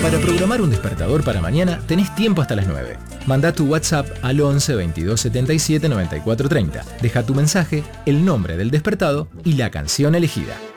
Para programar un despertador para mañana tenés tiempo hasta las 9. Manda tu WhatsApp al 11 22 77 94 30. Deja tu mensaje, el nombre del despertado y la canción elegida.